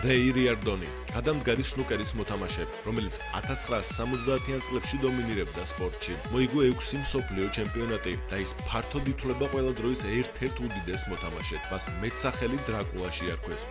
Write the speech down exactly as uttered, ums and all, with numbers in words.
რეი რიარდონი, გადამდგარი სნუკერის მოთამაშე, რომელიც ათას ცხრაასი სამოცდაათიან წლებში დომინირებდა სპორტში. მოიგო ექვსი მსოფლიო ჩემპიონატი და ის ფართოდ ითვლება ყველა დროის ერთ-ერთ უდიდეს მოთამაშედ. მას მეტსახელი დრაკულაში არქვეს.